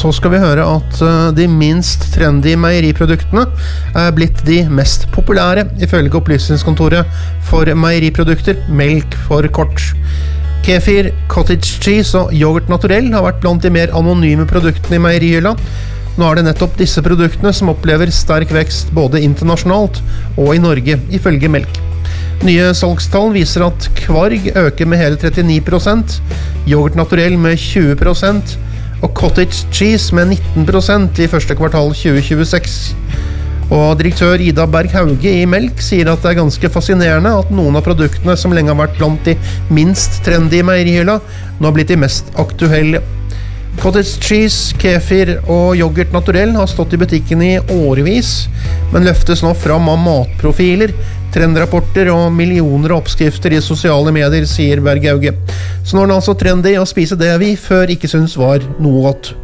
så skal vi høre at de minst trendy meieriproduktene blitt de mest populære, ifølge Opplysningskontoret for meieriprodukter, melk for kort. Kefir, cottage cheese og yoghurt naturell har vært blant de mer anonyme produktene i meierihylla. Nå er det nettopp disse produktene som opplever sterk vekst både internasjonalt og i Norge, ifølge melk. Nye salgstall viser at kvarg øker med hele 39%, yoghurt naturell med 20% og cottage cheese med 19% i første kvartal 2026. Og direktør Ida Berg Hauge i Melk sier at det er ganske fascinerende at noen av produktene som lenge har vært blant de minst trendy i meierihylla, nå har blitt de mest aktuelle. Cottage cheese, kefir og yoghurt naturell har stått i butikken i årevis, men løftes nå fram av matprofiler, trendrapporter og millioner av oppskrifter i sosiale medier, sier Berg Hauge. Så nå er det altså trendy å spise det vi før ikke synes var noe godt.